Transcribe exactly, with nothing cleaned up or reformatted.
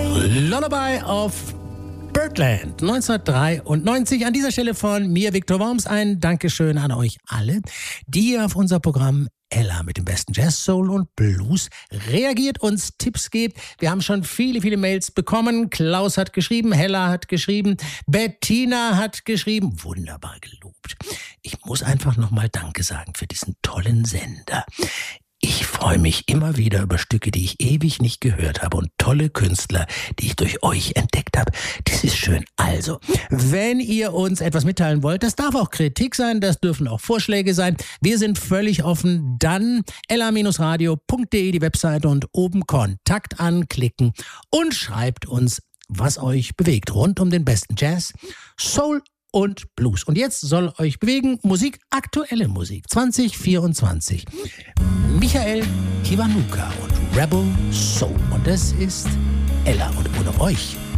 Lullaby of Birdland neunzehnhundertdreiundneunzig. An dieser Stelle von mir, Viktor Worms, ein Dankeschön an euch alle, die ihr auf unser Programm Ella mit dem besten Jazz, Soul und Blues reagiert, uns Tipps gebt. Wir haben schon viele, viele Mails bekommen. Klaus hat geschrieben, Hella hat geschrieben, Bettina hat geschrieben. Wunderbar gelobt. Ich muss einfach nochmal Danke sagen für diesen tollen Sender. Ich freue mich immer wieder über Stücke, die ich ewig nicht gehört habe und tolle Künstler, die ich durch euch entdeckt habe. Das ist schön. Also, wenn ihr uns etwas mitteilen wollt, das darf auch Kritik sein, das dürfen auch Vorschläge sein. Wir sind völlig offen. Dann ella radio punkt de, die Webseite, und oben Kontakt anklicken und schreibt uns, was euch bewegt rund um den besten Jazz, Soul und Blues. Und jetzt soll euch bewegen Musik, aktuelle Musik zwanzig vierundzwanzig. Michael Kiwanuka und Rebel Soul. Und das ist Ella. Und ohne euch